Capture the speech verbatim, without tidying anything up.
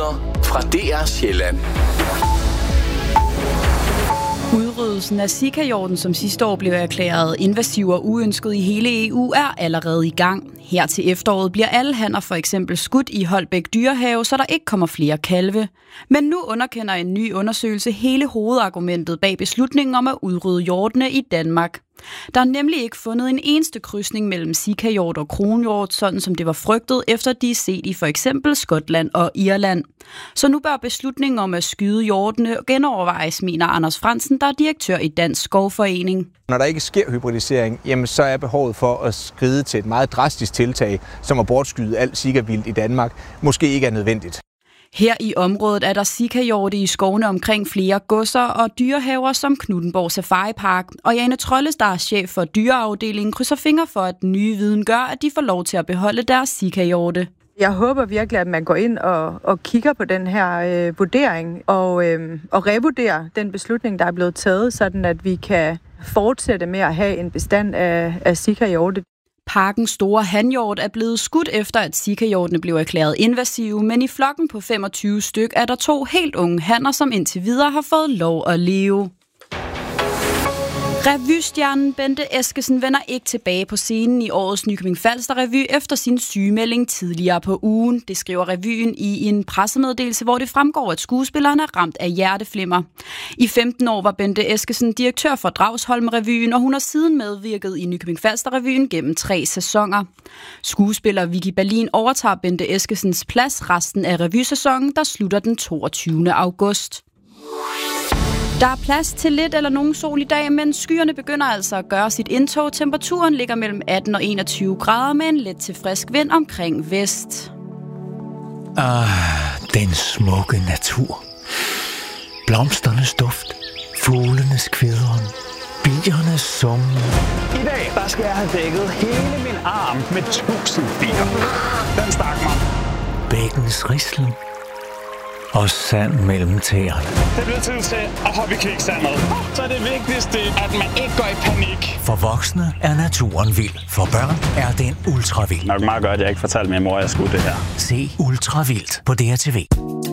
Nyheder fra D R Sjælland. Udryddelsen af sikahjorten, som sidste år blev erklæret invasiv og uønsket i hele E U, er allerede i gang. Her til efteråret bliver alle hanner for eksempel skudt i Holbæk Dyrehave, så der ikke kommer flere kalve. Men nu underkender en ny undersøgelse hele hovedargumentet bag beslutningen om at udrydde hjortene i Danmark. Der er nemlig ikke fundet en eneste krydsning mellem sikahjort og kronhjort, sådan som det var frygtet, efter de er set i for eksempel Skotland og Irland. Så nu bør beslutningen om at skyde hjortene genovervejes, mener Anders Frandsen, der er direktør i Dansk Skovforening. Når der ikke sker hybridisering, jamen så er behovet for at skride til et meget drastisk tiltag, som at bortskyde alt sikavildt i Danmark, måske ikke er nødvendigt. Her i området er der sikahjorte i skovene omkring flere godser og dyrehaver som Knuthenborg Safari Park. Og Jane Trolles, der er chef for dyreafdelingen, krydser fingre for, at den nye viden gør, at de får lov til at beholde deres sikahjorte. Jeg håber virkelig, at man går ind og, og kigger på den her øh, vurdering og, øh, og revurderer den beslutning, der er blevet taget, sådan at vi kan fortsætte med at have en bestand af, af sikahjorte. Parkens store hanhjort er blevet skudt efter, at sikahjortene blev erklæret invasive, men i flokken på femogtyve styk er der to helt unge hanner, som indtil videre har fået lov at leve. Revystjernen Bente Eskesen vender ikke tilbage på scenen i årets Nykøbing Falster Revy efter sin sygemelding tidligere på ugen. Det skriver revyen i en pressemeddelelse, hvor det fremgår, at skuespilleren er ramt af hjerteflimmer. I femten år var Bente Eskesen direktør for Dragsholm Revyen, og hun har siden medvirket i Nykøbing Falster Revyen gennem tre sæsoner. Skuespiller Vicky Berlin overtager Bente Eskesens plads resten af revysæsonen, der slutter den toogtyvende august. Der er plads til lidt eller nogen sol i dag, men skyerne begynder altså at gøre sit indtog. Temperaturen ligger mellem atten og enogtyve grader med en let til frisk vind omkring vest. Ah, den smukke natur. Blomsternes duft, fuglenes kvidren, biernes summen. I dag, der skal jeg have dækket hele min arm med tusind bier. Den stak mig. Bækkens rislen og sand mellem tæerne. Det bliver tid til at hoppe i kviksandet. Så er det vigtigste, at man ikke går i panik. For voksne er naturen vild. For børn er den ultra vild. Nok meget godt, at jeg ikke fortalte min mor, at jeg skulle det her. Se Ultra Vildt på D R T V.